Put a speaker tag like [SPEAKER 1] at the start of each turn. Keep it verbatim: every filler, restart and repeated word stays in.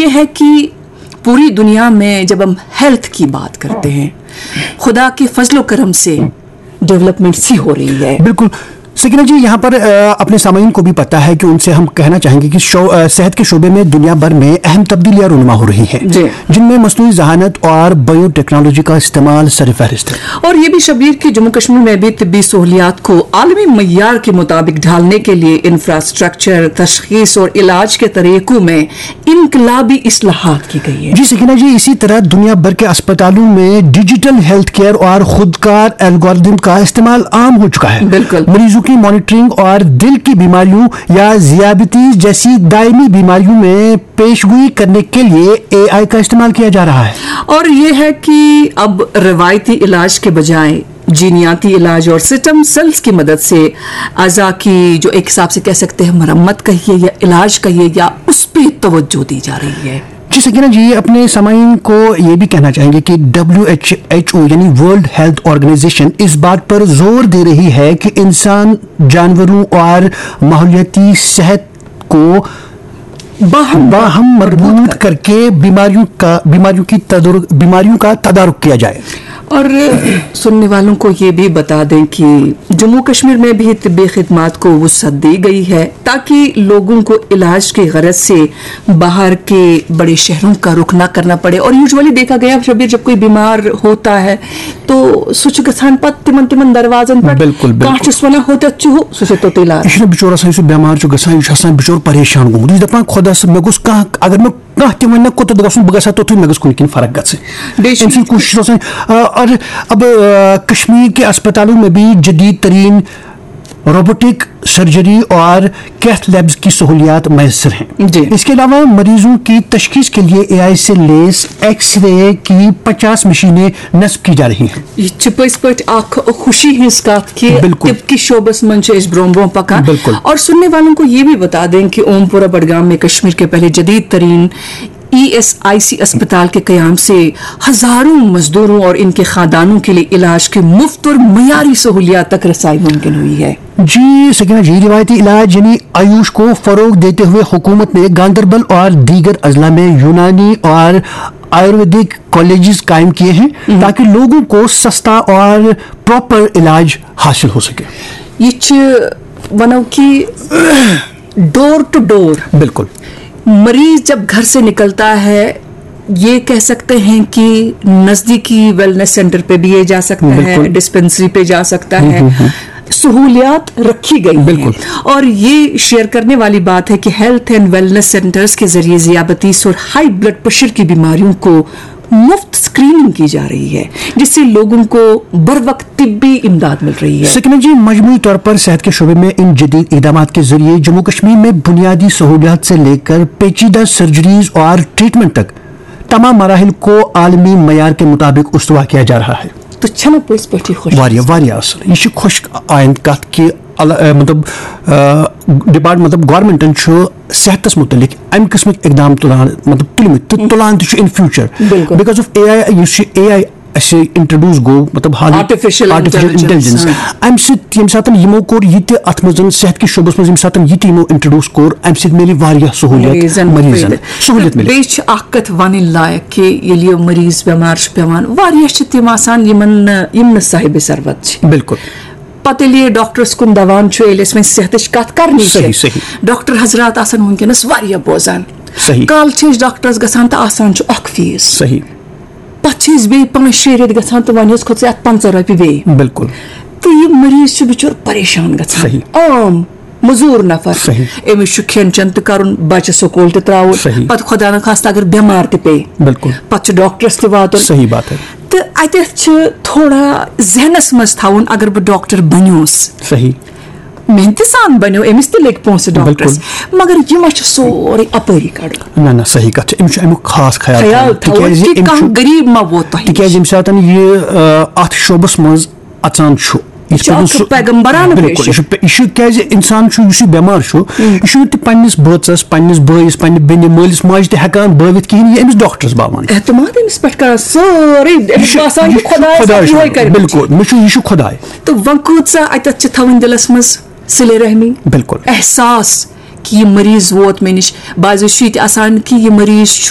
[SPEAKER 1] یہ ہے کہ پوری دنیا میں جب ہم ہیلتھ کی بات کرتے ہیں خدا کے فضل و کرم سے ڈیولپمنٹ سی ہو رہی ہے.
[SPEAKER 2] بالکل. سکینہ جی یہاں پر اپنے سامعین کو بھی پتہ ہے کہ ان سے ہم کہنا چاہیں گے کہ صحت کے شعبے میں دنیا بھر میں اہم تبدیلیاں رونما ہو رہی ہیں جی. جن میں مصنوعی ذہانت اور بایو ٹیکنالوجی کا استعمال سر فہرست ہے.
[SPEAKER 1] اور یہ بھی شبیر کہ جموں کشمیر میں بھی طبی سہولیات کو عالمی معیار کے مطابق ڈھالنے کے لیے انفراسٹرکچر، تشخیص اور علاج کے طریقوں میں انقلابی اصلاحات کی گئی ہے.
[SPEAKER 2] جی سکینہ جی اسی طرح دنیا بھر کے اسپتالوں میں ڈیجیٹل ہیلتھ کیئر اور خودکار الگورتھم کا استعمال عام ہو چکا ہے.
[SPEAKER 1] بالکل.
[SPEAKER 2] مریضوں کی مانیٹرنگ اور دل کی بیماریوں یا ذیابیطس جیسی دائمی بیماریوں میں پیشگوئی کرنے کے لیے اے آئی کا استعمال کیا جا رہا ہے.
[SPEAKER 1] اور یہ ہے کہ اب روایتی علاج کے بجائے جینیاتی علاج اور سٹم سیلز کی مدد سے اعضاء کی جو ایک حساب سے کہہ سکتے ہیں مرمت کہیے یا علاج کہیے یا اس پہ توجہ دی جا رہی ہے.
[SPEAKER 2] جی سکینہ جی اپنے سامعین کو یہ بھی کہنا چاہیں گے کہ ڈبلیو ایچ ایچ او یعنی ورلڈ ہیلتھ آرگنائزیشن اس بات پر زور دے رہی ہے کہ انسان، جانوروں اور ماحولیاتی صحت کو باہم باہم مربوط کر کے بیماریوں کا بیماریوں کی تدارک بیماریوں کا تدارک کیا جائے.
[SPEAKER 1] اور سننے والوں کو یہ بھی بتا دیں کہ جموں کشمیر میں بھی طبی خدمات کو وسعت دی گئی ہے تاکہ لوگوں کو علاج کی غرض سے باہر کے بڑے شہروں کا رخ نہ کرنا پڑے. اور یوزولی دیکھا گیا شبیر جب کوئی بیمار ہوتا ہے تو سوچ گھان پت تمن تمن دروازن پر
[SPEAKER 2] بالکل
[SPEAKER 1] بالکل ونان ہوتا چھ سہ تو علاج
[SPEAKER 2] یہ بچور آسان بیمار گھان یہ بچور پریشان گومت یہ دپان خدا صاحب مے گوس کھانا اگر میں کھانا تہ ون کوت گھن بہ گھا توتھے مے گھس کن کن فرق گھن ام سن کوشش روزان. اور اب کشمیر کے اسپتالوں میں بھی جدید ترین روبوٹک سرجری اور کیتھ لیبز کی سہولیات میسر ہیں جی. اس کے علاوہ مریضوں کی تشخیص کے لیے اے آئی سے لیس ایکس رے کی پچاس مشینیں نصب کی جا رہی ہیں.
[SPEAKER 1] یہ پز پہ خوشی ہز کت کہ طب کی شعبس من برو برو پکان. اور سننے والوں کو یہ بھی بتا دیں کہ اوم پورہ بڈگام میں کشمیر کے پہلے جدید ترین ای ایس آئی سی اسپتال کے قیام سے ہزاروں مزدوروں اور ان کے خاندانوں کے لیے علاج کے مفت اور معیاری سہولیات تک رسائی ممکن ہوئی ہے.
[SPEAKER 2] جی سکینہ جی روایتی علاج یعنی آیوش کو فروغ دیتے ہوئے حکومت نے گاندربل اور دیگر اضلاع میں یونانی اور آیورویدک کالجز قائم کیے ہیں تاکہ لوگوں کو سستا اور پراپر علاج حاصل ہو سکے.
[SPEAKER 1] یہ ونو کہ ڈور ٹو ڈور
[SPEAKER 2] بالکل
[SPEAKER 1] مریض جب گھر سے نکلتا ہے یہ کہہ سکتے ہیں کہ نزدیکی ویلنس سینٹر پہ بھی یہ جا سکتا ہے، ڈسپنسری پہ جا سکتا ہے، سہولیات رکھی گئی ہیں. اور یہ شیئر کرنے والی بات ہے کہ ہیلتھ اینڈ ویلنس سینٹرز کے ذریعے ذیابیطس اور ہائی بلڈ پریشر کی بیماریوں کو مفت اسکریننگ کی جا رہی ہے جس سے لوگوں کو بر وقت طبی امداد مل رہی ہے.
[SPEAKER 2] سکینہ جی مجموعی طور پر صحت کے شعبے میں ان جدید اقدامات کے ذریعے جموں کشمیر میں بنیادی سہولیات سے لے کر پیچیدہ سرجریز اور ٹریٹمنٹ تک تمام مراحل کو عالمی معیار کے مطابق استوا کیا جا رہا ہے.
[SPEAKER 1] تو چھنا پوس پٹی خوش
[SPEAKER 2] واریاہ واریاہ اصل یہ خوش آئند کت کہ مطلب ڈپارٹ مطلب گورمنٹن صحتس متعلق امہ قسمک اقدام تلان مطلب تلمت تو تلان تہ ان فیوچر بیکاز آف اے آئی یس اے آئی اسے انٹروڈیوس گو مطلب حال
[SPEAKER 1] آرٹیفیشل
[SPEAKER 2] انٹیلیجنس امہ سۭتۍ ییٚمہِ ساتہٕ یِمو کوٚر یہِ تہِ اتھ منٛز صحت کِس شعبس منٛز ییٚمہِ ساتہٕ یہِ تہِ یِمو انٹروڈیوس کوٚر امہِ سۭتۍ میلہِ واریاہ سہوٗلیت مریضن سہوٗلیت میلہِ.
[SPEAKER 1] بیٚیہِ چھِ اکھ کتھ ونٕنۍ لایق کہِ ییٚلہِ یہِ مریض بٮ۪مار چھُ پیوان واریاہ چھِ تِم آسان یِمن نہٕ یِم نہٕ صاحبِ ثروت چھِ.
[SPEAKER 2] بالکل
[SPEAKER 1] پتہٕ ییٚلہِ یہِ ڈاکٹرس کُن دوان چھُ ییٚلہِ أسۍ وۄنۍ صحتٕچ کتھ کرنی چھِ ڈاکٹر حضرات آسان وٕنکیٚنس واریاہ بوزان. کالہٕ چھِ أسۍ ڈاکٹرس گژھان تہٕ آسان چھُ اکھ فیٖس
[SPEAKER 2] صحیح
[SPEAKER 1] پتہٕ چھِ أسۍ بیٚیہِ پانٛژھ شیٚے رٮ۪تھ گژھان تہٕ وۄنۍ حظ کھوٚت ژےٚ اتھ پنژاہ رۄپیہِ بیٚیہِ.
[SPEAKER 2] بالکل
[SPEAKER 1] تہٕ یہِ مریض چھُ بِچور پریشان گژھان عام مزوٗر نفر أمِس چھُ کھٮ۪ن چٮ۪ن تہِ کرُن بچہِ سکوٗل تہِ تراوُن پتہٕ خۄدا نخواستہٕ اگر بٮ۪مار تہِ پیٚیہِ
[SPEAKER 2] بالکل
[SPEAKER 1] پتہٕ چھُ ڈاکٹرس تہِ واتُن.
[SPEAKER 2] صحیح بات ہے.
[SPEAKER 1] تہٕ اتٮ۪تھ چھِ تھوڑا ذہنس منٛز تھاوُن اگر بہٕ ڈاکٹر بنیوس
[SPEAKER 2] صحیح
[SPEAKER 1] محنتہِ سان بنیو أمِس تہِ لٔگۍ پونٛسہٕ ڈاکٹرس مگر یہِ ما چھُ سورُے اپٲری کڑُن.
[SPEAKER 2] نہ نہ صحیح کتھ چھِ أمِس چھُ امیُک خاص خیال
[SPEAKER 1] تھاوُن کہِ کانٛہہ غریٖب ما ووت تۄہہِ
[SPEAKER 2] تِکیازِ ییٚمہِ ساتہٕ یہِ اتھ شعبس منٛز اژان چھُ
[SPEAKER 1] پیغمبرانہٕ
[SPEAKER 2] بالکل یہ کیازِ انسان چھُ یُس یہِ بٮ۪مار چھُ یہِ چھُنہٕ تہِ پننِس بٲژس پننِس بٲیِس پننہِ بیٚنہِ مٲلِس ماجہِ تہِ ہٮ۪کان بٲوِتھ کِہیٖنۍ یہِ أمِس ڈاکٹرس باوان
[SPEAKER 1] اعتماد أمِس پٮ۪ٹھ کران سورُے
[SPEAKER 2] بالکل مےٚ چھُ یہِ چھُ خۄداے.
[SPEAKER 1] تہٕ وۄنۍ کۭژاہ اَتٮ۪تھ چھِ تھاوٕنۍ دِلس منٛز صِلے رحمی
[SPEAKER 2] بالکل
[SPEAKER 1] احساس کہ یہ مریض ووت مےٚ نِش. بعض چھُ یہِ تہِ آسان کہ یہ مریض چھُ